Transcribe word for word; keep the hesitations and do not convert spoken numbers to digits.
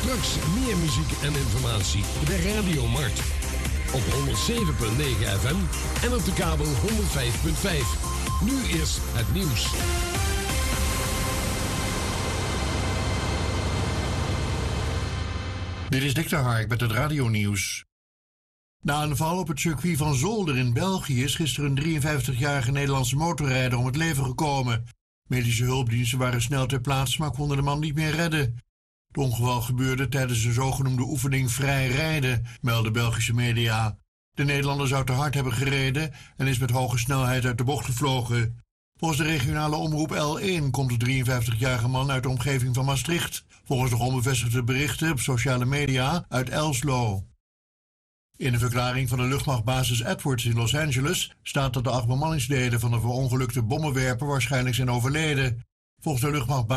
Straks meer muziek en informatie bij Radio Mart. Op honderdzeven komma negen F M en op de kabel honderdvijf komma vijf. Nu eerst het nieuws. Dit is Dick de Hark met het radionieuws. Na een val op het circuit van Zolder in België is gisteren een drieënvijftigjarige Nederlandse motorrijder om het leven gekomen. Medische hulpdiensten waren snel ter plaatse, maar konden de man niet meer redden. Het ongeval gebeurde tijdens een zogenoemde oefening vrij rijden, melden Belgische media. De Nederlander zou te hard hebben gereden en is met hoge snelheid uit de bocht gevlogen. Volgens de regionale omroep L één komt de drieënvijftigjarige man uit de omgeving van Maastricht. Volgens nog onbevestigde berichten op sociale media uit Elslo. In de verklaring van de luchtmachtbasis Edwards in Los Angeles staat dat de acht bemanningsleden van de verongelukte bommenwerper waarschijnlijk zijn overleden. Volgens de luchtmachtbasis